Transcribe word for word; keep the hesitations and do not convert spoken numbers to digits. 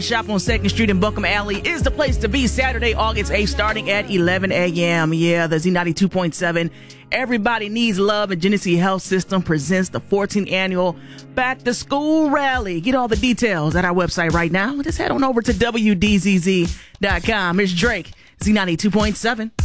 Shop on second Street in Buncombe Alley is the place to be Saturday, August eighth, starting at eleven a.m. Yeah, the Z ninety-two point seven Everybody Needs Love and Genesee Health System presents the fourteenth annual Back to School Rally. Get all the details at our website right now. Just head on over to W D Z Z dot com. It's Drake, Z ninety-two point seven.